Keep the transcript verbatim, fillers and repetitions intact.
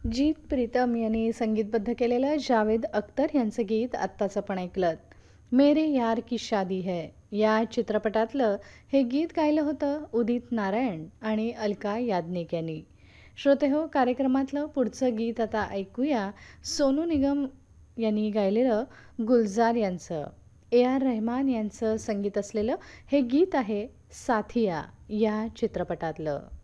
जीत प्रीतम यांनी संगीतबद्ध केलेलं जावेद अख्तर यांचं गीत आत्ताच आपण ऐकलं. मेरे यार की शादी है या चित्रपटातलं हे गीत गायलं होतं उदित नारायण आणि अलका याज्ञिक यांनी. श्रोते हो, कार्यक्रमातलं पुढचं गीत आता ऐकूया. सोनू निगम यांनी गायलेलं गुलजार यांचं. ए आर रहमान यांचं संगीत असलेलं हे गीत आहे साथिया या चित्रपटातलं.